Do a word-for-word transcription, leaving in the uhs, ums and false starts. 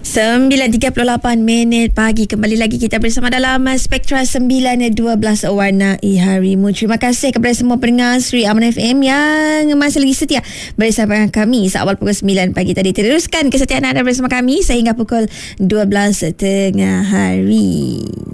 sembilan tiga puluh lapan minit pagi. Kembali lagi kita bersama dalam Spektra sembilan dua belas Warnai Harimu. Terima kasih kepada semua pendengar Sri Aman F M yang masih lagi setia bersama kami seawal pukul sembilan pagi tadi. Teruskan kesetiaan anda bersama kami sehingga pukul dua belas tengah hari.